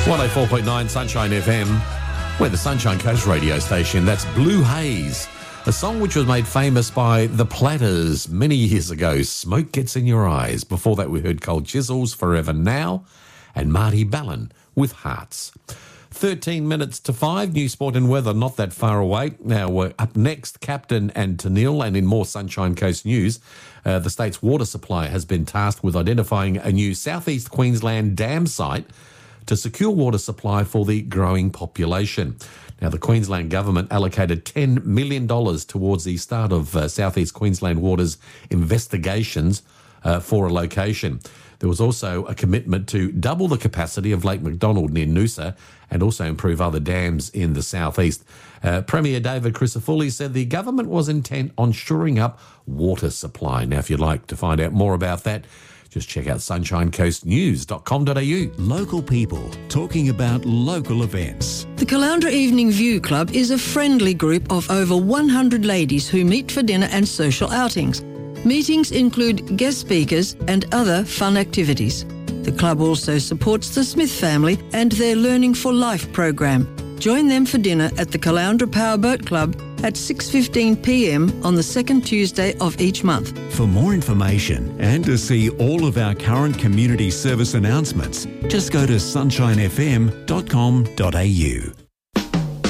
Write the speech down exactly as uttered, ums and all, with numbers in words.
one oh four point nine Sunshine F M. We're the Sunshine Coast radio station. That's Blue Haze, a song which was made famous by the Platters many years ago. Smoke Gets in Your Eyes. Before that, we heard Cold Chisels, Forever Now, and Marty Ballin with Hearts. thirteen minutes to five, new sport and weather not that far away. Now, we're up next, Captain and Tennille, and in more Sunshine Coast news, uh, the state's water supply has been tasked with identifying a new southeast Queensland dam site to secure water supply for the growing population. Now, the Queensland government allocated ten million dollars towards the start of uh, Southeast Queensland Water's investigations uh, for a location. There was also a commitment to double the capacity of Lake McDonald near Noosa and also improve other dams in the southeast. Uh, Premier David Crisafulli said the government was intent on shoring up water supply. Now, if you'd like to find out more about that, just check out sunshine coast news dot com dot a u. Local people talking about local events. The Caloundra Evening View Club is a friendly group of over one hundred ladies who meet for dinner and social outings. Meetings include guest speakers and other fun activities. The club also supports the Smith family and their Learning for Life program. Join them for dinner at the Caloundra Powerboat Club at six fifteen p m on the second Tuesday of each month. For more information and to see all of our current community service announcements, just go to sunshine f m dot com dot a u.